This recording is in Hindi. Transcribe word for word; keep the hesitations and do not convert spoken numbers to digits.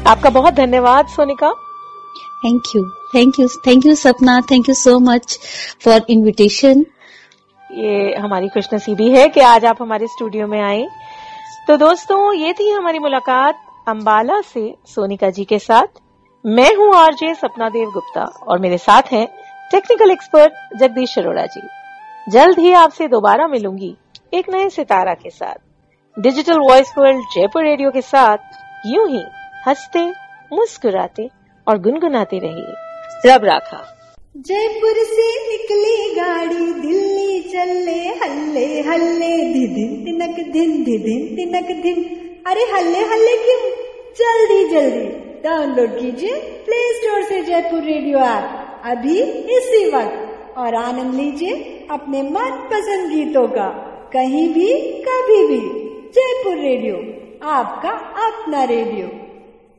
आपका बहुत धन्यवाद Sonika. Thank you, thank you, thank you सपना, thank you so much for invitation. ये हमारी खुशनसीबी है कि आज आप हमारे स्टूडियो में आए। तो दोस्तों, ये थी हमारी मुलाकात अंबाला से सोनिका जी के साथ। मैं हूँ आरजे सपना देव गुप्ता और मेरे साथ हैं टेक्निकल एक्सपर्ट जगदीश अरोड़ा जी। जल्द ही आपसे दोबारा मिलूंगी एक नए सितारा के साथ। Digital voice world Jaipur radio के साथ यूं ही हंसते, मुस्कुराते और गुनगुनाते रहिए। रब राखा। जयपुर से निकली गाड़ी दिल्ली चले हल्ले हल्ले धिदिन तिनक धिन धिदिन तिनक धिन। अरे हल्ले हल्ले क्यों, जल्दी जल्दी डाउनलोड कीजिए प्ले स्टोर से जयपुर रेडियो ऐप अभी इसी वक्त और आनंद लीजिए अपने मनपसंद गीतों का, कहीं भी कभी भी। जयपुर रेडियो, आपका अपना रेडियो।